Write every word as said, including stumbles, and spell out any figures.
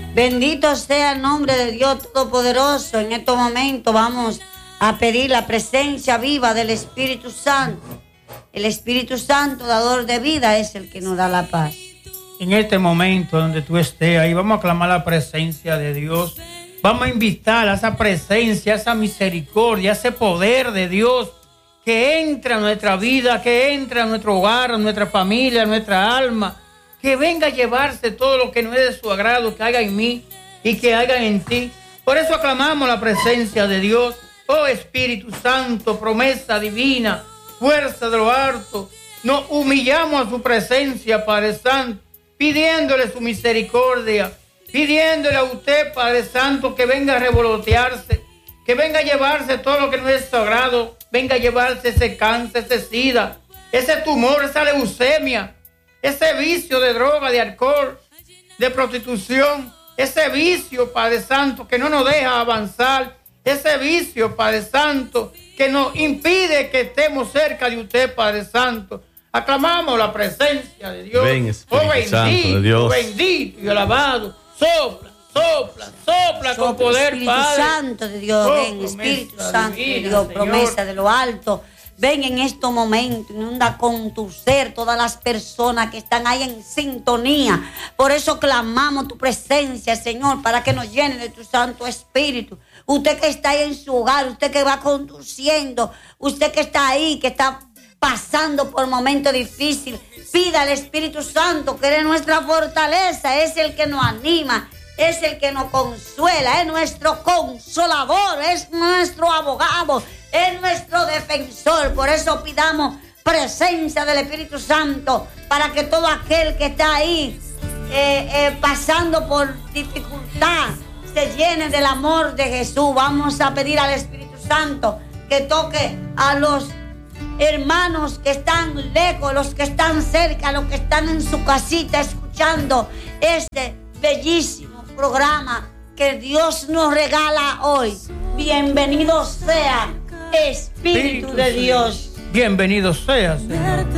Bendito sea el nombre de Dios Todopoderoso. En estos momentos vamos a pedir la presencia viva del Espíritu Santo. El Espíritu Santo, dador de vida, es el que nos da la paz. En este momento donde tú estés ahí, vamos a clamar la presencia de Dios. Vamos a invitar a esa presencia, a esa misericordia, a ese poder de Dios que entra en nuestra vida, que entra en nuestro hogar, en nuestra familia, en nuestra alma, que venga a llevarse todo lo que no es de su agrado, que haga en mí y que haga en ti. Por eso aclamamos la presencia de Dios. Oh Espíritu Santo, promesa divina, fuerza de lo alto, nos humillamos a su presencia, Padre Santo, pidiéndole su misericordia, pidiéndole a usted, Padre Santo, que venga a revolotearse, que venga a llevarse todo lo que no es sagrado, venga a llevarse ese cáncer, ese sida, ese tumor, esa leucemia, ese vicio de droga, de alcohol, de prostitución, ese vicio, Padre Santo, que no nos deja avanzar, ese vicio, Padre Santo, que nos impide que estemos cerca de usted, Padre Santo. Aclamamos la presencia de Dios. Ven, Espíritu oh, bendito, Santo de Dios. Bendito y alabado. Sopla, sopla, sopla, sopla con poder, Espíritu Padre. Santo de Dios, Oh, ven, Espíritu Santo de divina, Dios, Señor. promesa de lo alto. Ven en estos momentos, inunda con tu ser todas las personas que están ahí en sintonía. Por eso clamamos tu presencia, Señor, para que nos llene de tu Santo Espíritu. Usted que está ahí en su hogar, usted que va conduciendo, usted que está ahí, que está pasando por momentos difíciles, pida al Espíritu Santo, que es nuestra fortaleza, es el que nos anima, es el que nos consuela, es nuestro consolador, es nuestro abogado, es nuestro defensor. Por eso pidamos presencia del Espíritu Santo, para que todo aquel que está ahí eh, eh, pasando por dificultad se llene del amor de Jesús. Vamos a pedir al Espíritu Santo que toque a los hermanos que están lejos, los que están cerca, los que están en su casita escuchando este bellísimo programa que Dios nos regala hoy. Bienvenido sea, Espíritu de Dios. Bienvenido sea, Señor.